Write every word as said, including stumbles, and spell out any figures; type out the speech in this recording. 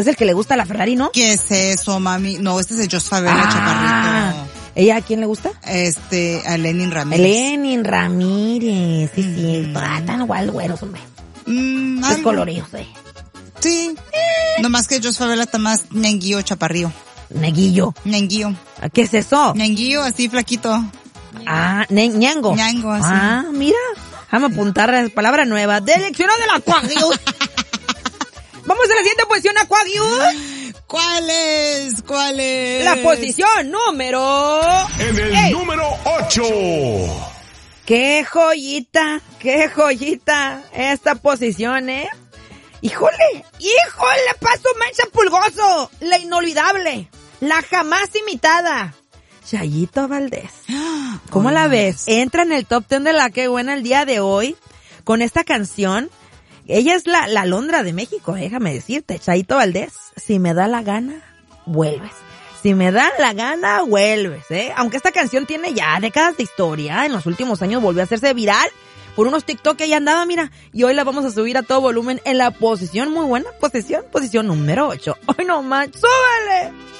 Es el que le gusta a la Ferrari, ¿no? ¿Qué es eso, mami? No, este es el Jos Favela, Ah. chaparrito. ¿Ella a quién le gusta? Este, a Lenin Ramírez. Lenin Ramírez, sí, sí. Ah, tan igual, güeros, hombre. Mm, Qué algo. coloridos, eh. Sí. Eh. Nomás que Jos Favela está más ñanguillo, chaparrío. Neguillo. Ñanguillo. ¿Qué es eso? Ñanguillo, así flaquito. Ah, ne ñango. Ñango, así. Ah, mira. Déjame apuntar la palabra nueva. Del diccionario de la Aquagius. Vamos a la siguiente posición, Aquagius. ¿Cuál es? ¿Cuál es? La posición número... En el ¡Ey! número ocho. ¡Qué joyita! ¡Qué joyita! Esta posición, ¿eh? ¡Híjole! ¡Híjole! ¡Paso Mancha Pulgoso! La inolvidable. La jamás imitada. Chayito Valdés. ¿Cómo Ay, la no. ves? Entra en el top ten de la que buena el día de hoy con esta canción. Ella es la, la Alondra de México, déjame decirte. Chayito Valdés, si me da la gana, vuelves. Si me da la gana, vuelves, ¿eh? Aunque esta canción tiene ya décadas de historia, en los últimos años volvió a hacerse viral por unos TikTok que ya andaba, mira. Y hoy la vamos a subir a todo volumen en la posición, muy buena posición, posición número ocho. ¡Ay, no más! ¡Súbele!